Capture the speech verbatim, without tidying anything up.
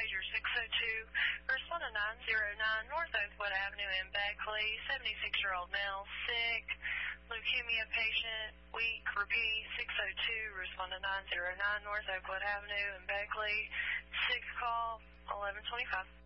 pager six oh two, respond to nine oh nine North Oakwood Avenue in Beckley, seventy-six-year-old male, sick, leukemia patient, weak, repeat, six oh two, respond to nine oh nine North Oakwood Avenue in Beckley, six call, eleven twenty-five.